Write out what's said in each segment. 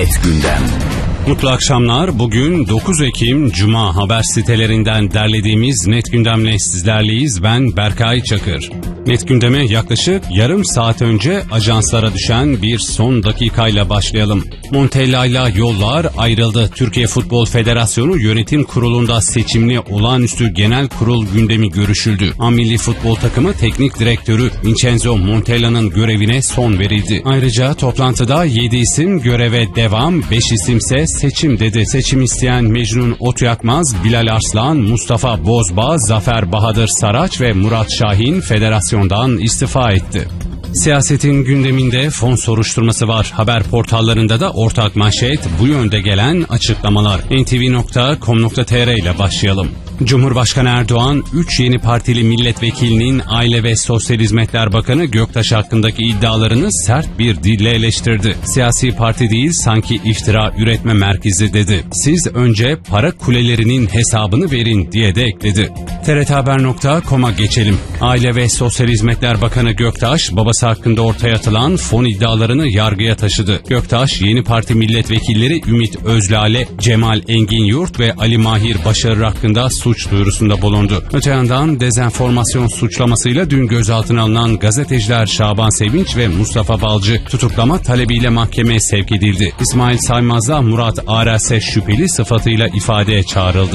Net gündem. Mutlu akşamlar. Bugün 9 Ekim Cuma, haber sitelerinden derlediğimiz Net Gündem'le sizlerleyiz. Ben Berkay Çakır. Net Gündem'e yaklaşık yarım saat önce ajanslara düşen bir son dakikayla başlayalım. Montella'yla yollar ayrıldı. Türkiye Futbol Federasyonu Yönetim Kurulu'nda seçimli olağanüstü genel kurul gündemi görüşüldü. Milli futbol takımı teknik direktörü Vincenzo Montella'nın görevine son verildi. Ayrıca toplantıda 7 isim göreve devam, 5 isimse seçim dedi. Seçim isteyen Mecnun Otyakmaz, Bilal Arslan, Mustafa Bozba, Zafer Bahadır Saraç ve Murat Şahin federasyondan istifa etti. Siyasetin gündeminde fon soruşturması var. Haber portallarında da ortak manşet bu yönde gelen açıklamalar. ntv.com.tr ile başlayalım. Cumhurbaşkanı Erdoğan, 3 yeni partili milletvekilinin Aile ve Sosyal Hizmetler Bakanı Göktaş hakkındaki iddialarını sert bir dille eleştirdi. Siyasi parti değil, sanki iftira üretme merkezi dedi. Siz önce para kulelerinin hesabını verin diye de ekledi. TRTHaber.com'a geçelim. Aile ve Sosyal Hizmetler Bakanı Göktaş, babası hakkında ortaya atılan fon iddialarını yargıya taşıdı. Göktaş, yeni parti milletvekilleri Ümit Özlale, Cemal Enginyurt ve Ali Mahir Başarır hakkında suç duyurusunda bulundu. Öte yandan dezenformasyon suçlamasıyla dün gözaltına alınan gazeteciler Şaban Sevinç ve Mustafa Balcı tutuklama talebiyle mahkemeye sevk edildi. İsmail Saymaz'la Murat Aras'e şüpheli sıfatıyla ifadeye çağrıldı.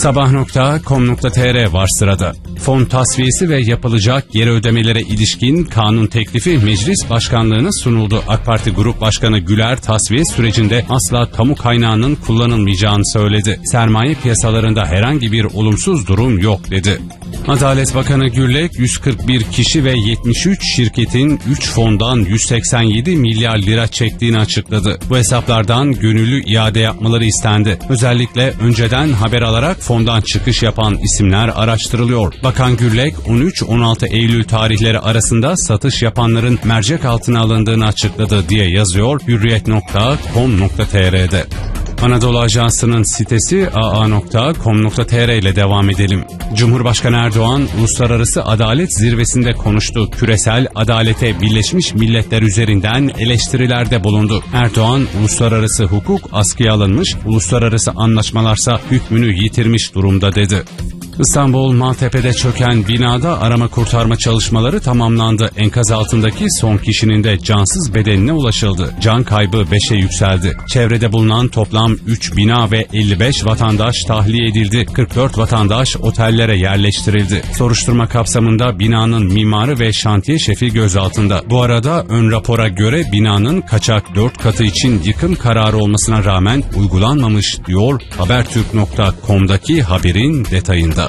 Sabah.com.tr var sırada. Fon tasfiyesi ve yapılacak geri ödemelere ilişkin kanun teklifi meclis başkanlığına sunuldu. AK Parti Grup Başkanı Güler, tasfiye sürecinde asla kamu kaynağının kullanılmayacağını söyledi. Sermaye piyasalarında herhangi bir olumsuz durum yok dedi. Adalet Bakanı Gürlek, 141 kişi ve 73 şirketin 3 fondan 187 milyar lira çektiğini açıkladı. Bu hesaplardan gönüllü iade yapmaları istendi. Özellikle önceden haber alarak fondan çıkış yapan isimler araştırılıyor. Bakan Gürlek, 13-16 Eylül tarihleri arasında satış yapanların mercek altına alındığını açıkladı diye yazıyor hürriyet.com.tr'de. Anadolu Ajansı'nın sitesi aa.com.tr ile devam edelim. Cumhurbaşkanı Erdoğan, Uluslararası Adalet Zirvesi'nde konuştu. Küresel adalete Birleşmiş Milletler üzerinden eleştirilerde bulundu. Erdoğan, uluslararası hukuk askıya alınmış, uluslararası anlaşmalarsa hükmünü yitirmiş durumda dedi. İstanbul Maltepe'de çöken binada arama kurtarma çalışmaları tamamlandı. Enkaz altındaki son kişinin de cansız bedenine ulaşıldı. Can kaybı 5'e yükseldi. Çevrede bulunan toplam 3 bina ve 55 vatandaş tahliye edildi. 44 vatandaş otellere yerleştirildi. Soruşturma kapsamında binanın mimarı ve şantiye şefi gözaltında. Bu arada ön rapora göre binanın kaçak 4 katı için yıkım kararı olmasına rağmen uygulanmamış diyor Habertürk.com'daki haberin detayında.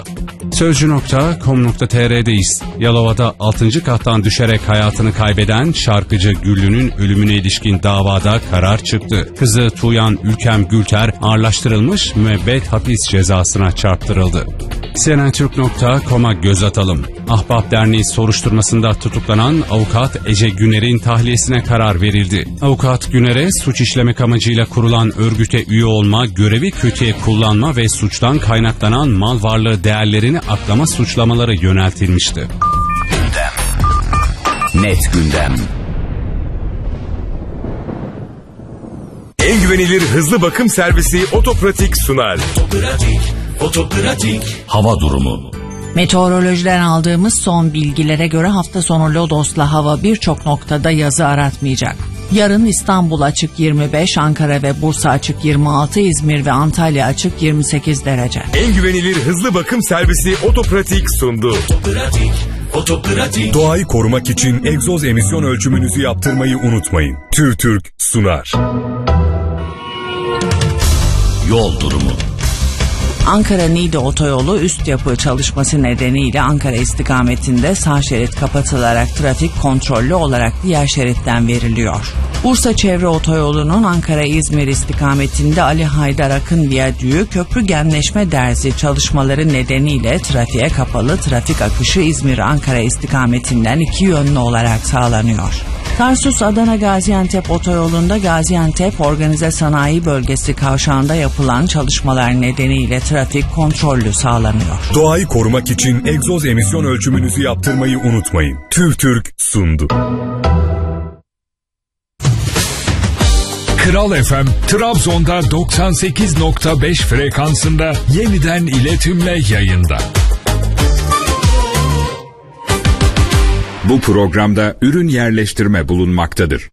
Sözcü.com.tr'deyiz. Yalova'da 6. kattan düşerek hayatını kaybeden şarkıcı Güllü'nün ölümüne ilişkin davada karar çıktı. Kızı Tuğyan Ülkem Gülter ağırlaştırılmış müebbet hapis cezasına çarptırıldı. cnntürk.com'a göz atalım. Ahbap Derneği soruşturmasında tutuklanan avukat Ece Güner'in tahliyesine karar verildi. Avukat Güner'e suç işlemek amacıyla kurulan örgüte üye olma, görevi kötüye kullanma ve suçtan kaynaklanan mal varlığı değerlerini aklama suçlamaları yöneltilmişti. Gündem. Net gündem. En güvenilir hızlı bakım servisi Otopratik sunar. Otopratik. Hava durumu. Meteorolojiden aldığımız son bilgilere göre hafta sonu Lodos'la hava birçok noktada yazı aratmayacak. Yarın İstanbul açık 25, Ankara ve Bursa açık 26, İzmir ve Antalya açık 28 derece. En güvenilir hızlı bakım servisi Otopratik sundu. Otopratik. Doğayı korumak için egzoz emisyon ölçümünüzü yaptırmayı unutmayın. TÜRTÜRK sunar. Yol durumu. Ankara-Niğde otoyolu üst yapı çalışması nedeniyle Ankara istikametinde sağ şerit kapatılarak trafik kontrollü olarak diğer şeritten veriliyor. Bursa çevre otoyolunun Ankara-İzmir istikametinde Ali Haydar Akın Viyadüğü köprü genleşme derzi çalışmaları nedeniyle trafiğe kapalı, trafik akışı İzmir-Ankara istikametinden iki yönlü olarak sağlanıyor. Tarsus-Adana-Gaziantep otoyolunda Gaziantep Organize Sanayi Bölgesi kavşağında yapılan çalışmalar nedeniyle trafik kontrollü sağlanıyor. Doğayı korumak için egzoz emisyon ölçümünüzü yaptırmayı unutmayın. TÜRTÜRK sundu. Kral FM Trabzon'da 98.5 frekansında yeniden iletimle yayında. Bu programda ürün yerleştirme bulunmaktadır.